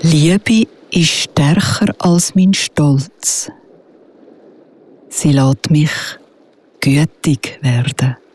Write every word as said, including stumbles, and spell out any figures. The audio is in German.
Liebe ist stärker als mein Stolz. Sie lässt mich gütig werden.